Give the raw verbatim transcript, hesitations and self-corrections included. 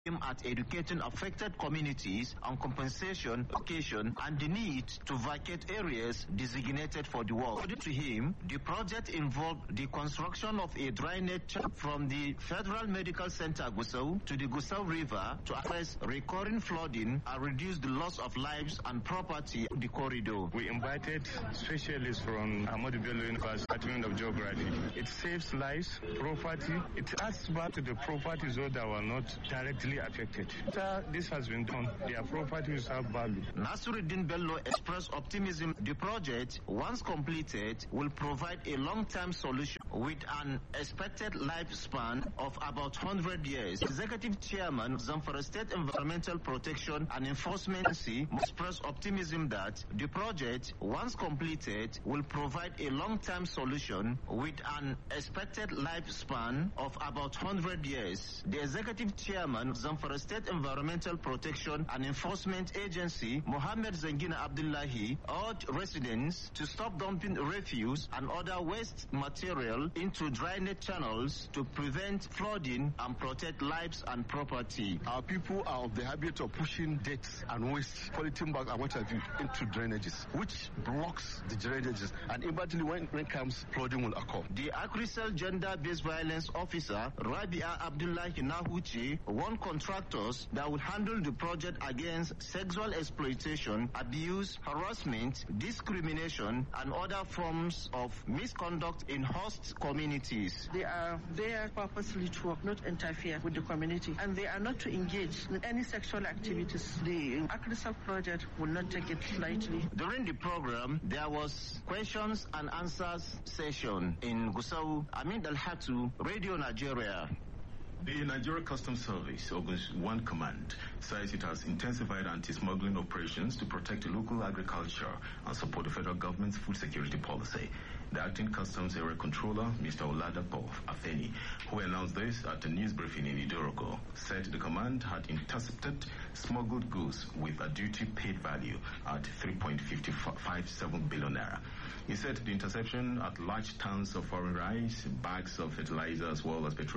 at educating affected communities on compensation, location, and the need to vacate areas designated for the work. According to him, the project involved the construction of a drainage from the Federal Medical Center Gusau to the Gusau River to address recurring flooding and reduce the loss of lives and property in the corridor. We invited specialists from Ahmadu Bello University Department of Geography. It saves lives, property. It adds back to the properties that were not directly affected. After this has been done, their properties have value. Nasruddin Bello expressed optimism the project, once completed, will provide a long-term solution with an expected lifespan of about one hundred years. Executive Chairman Zamfara State Environmental Protection and Enforcement Agency expressed optimism that the project, once completed, will provide a long-term solution with an expected lifespan of about one hundred years. The Executive Chairman Zamfara State Environmental Protection and Enforcement Agency, Mohammed Zangina Abdullahi, urged residents to stop dumping refuse and other waste material into drainage channels to prevent flooding and protect lives and property. Our people are of the habit of pushing dirt and waste, polythene bags and what have you, into drainages, which blocks the drainages, and immediately when when comes flooding will occur. The Akrisel Gender-Based Violence Officer, Rabia Abdullahi Nahuchi, warned contractors that will handle the project against sexual exploitation, abuse, harassment, discrimination, and other forms of misconduct in host communities. They are there purposely to work, not interfere with the community, and they are not to engage in any sexual activities. The Akrisel project will not take it lightly. During the program, there was questions and answers session in Gusau. Amin Dalhatu, Radio Nigeria. The Nigeria Customs Service, Ogun's One Command, says it has intensified anti-smuggling operations to protect local agriculture and support the federal government's food security policy. The acting customs area controller, Mister Oladapo Afeni, who announced this at a news briefing in Idorogo, said the command had intercepted smuggled goods with a duty-paid value at three point five seven billion naira. He said the interception at large tons of foreign rice, bags of fertilizer, as well as petroleum